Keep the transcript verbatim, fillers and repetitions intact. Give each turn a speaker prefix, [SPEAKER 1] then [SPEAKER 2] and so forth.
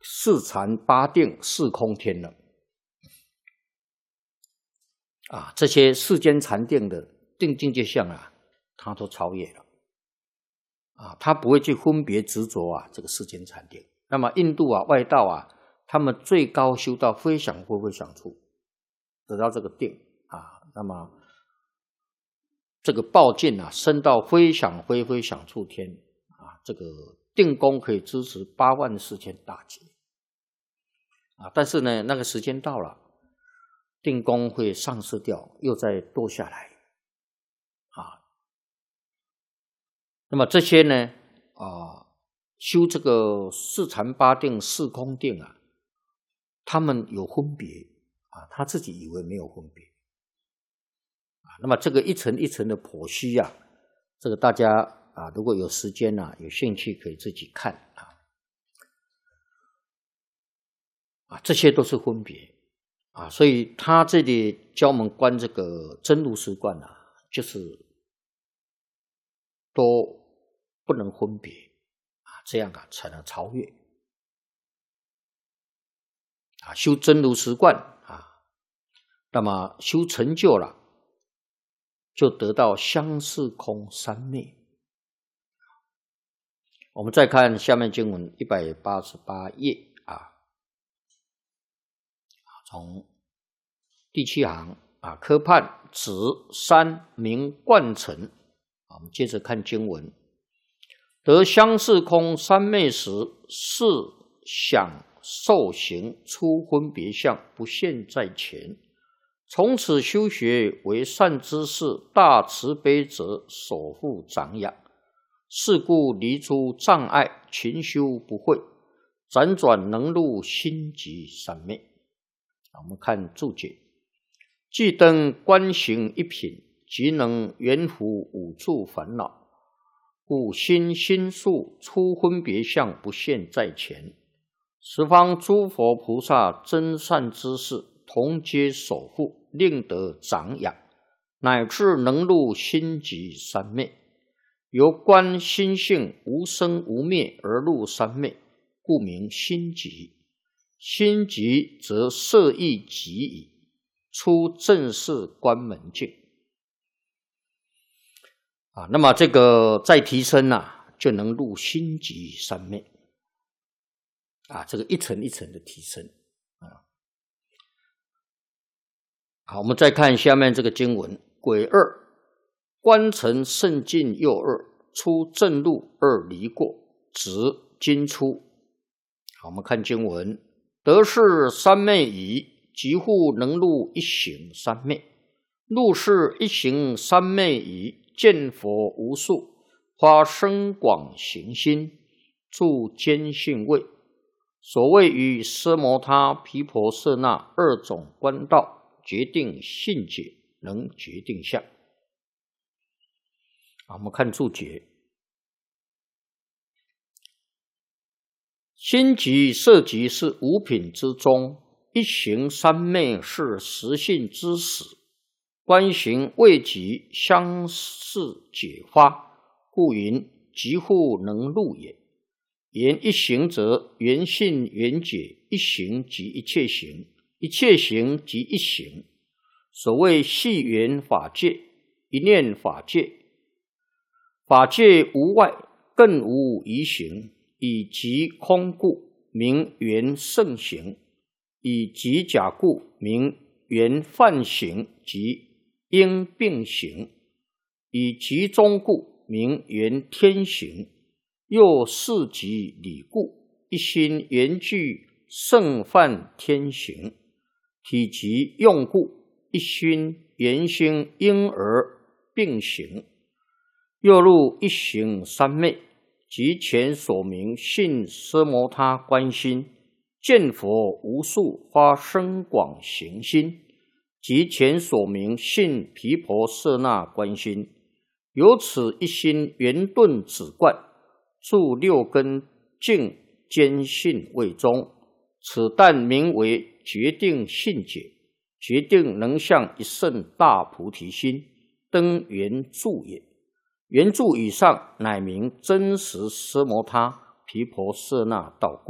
[SPEAKER 1] 四禅八定四空天了。啊，这些世间禅定的定境界相啊，他都超越了。啊，他不会去分别执着啊这个世间禅定。那么印度啊、外道啊，他们最高修到非想非非想处，得到这个定啊。那么这个报尽啊，升到非想非非想处天啊，这个定功可以支持八万四千大劫啊。但是呢，那个时间到了，定功会丧失掉，又再堕下来啊。那么这些呢，啊，修这个四禅八定、四空定啊，他们有分别啊，他自己以为没有分别啊。那么这个一层一层的剖析啊，这个大家啊，如果有时间啊，有兴趣可以自己看啊。啊，这些都是分别啊，所以他这里教我们观这个真如实观啊，就是都不能分别啊，这样啊才能超越啊。修真如实观啊，那么修成就了，就得到相似空三昧。我们再看下面经文一百八十八页啊，从第七行啊，科判子三名贯成。我们接着看经文，得相似空三昧时，是想受行出分别相，不现在前。从此修学为善知识，大慈悲者守护长养。是故离诸障碍，勤修不会，辗转能入心即三昧。我们看注解，既登观行一品，即能圆伏五住烦恼，故心心术出分别相，不现在前。十方诸佛菩萨真善知识，同皆守护，令得长养，乃至能入心即三昧。由观心性无生无灭而入三昧，故名心即。心即则色亦即矣，出正式观门境啊。那么这个再提升啊，就能入心即三昧啊。这个一层一层的提升啊。好，我们再看下面这个经文，癸二。观成圣境又二，出正路二离过，直今出。好，我们看经文，得是三昧已，即复能入一行三昧。入是一行三昧已，见佛无数，发深广行心，住坚信位。所谓于奢摩他、毗婆舍那二种观道，决定信解，能决定相。我们看注解，心即色即是五品之中，一行三昧是实性之始，观行未即相似解发，故云即复能入也。言一行则原性原解，一行即一切行，一切行即一行。所谓系缘法界，一念法界，法界无外，更无疑行，以即空故，名缘圣行；以即假故，名缘犯行及因病行；以即中故，名缘天行。又是即理故，一心缘具圣犯天行；体即用故，一心缘心因而并行。又入一行三昧，即前所明信奢摩他观心，见佛无数发深广行心，即前所明信毗婆舍那观心。由此一心圆顿止观，住六根净坚信位中，此但名为决定信解，决定能向一圣大菩提心，登圆住也。圆住以上，乃名真实奢摩他毗婆舍那道故。